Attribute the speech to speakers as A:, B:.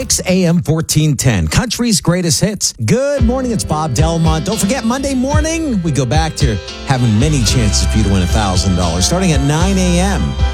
A: Kicks AM 1410, country's greatest hits. Good morning, it's Bob Delmont. Don't forget, Monday morning, we go back to having many chances for you to win $1,000, starting at 9 a.m.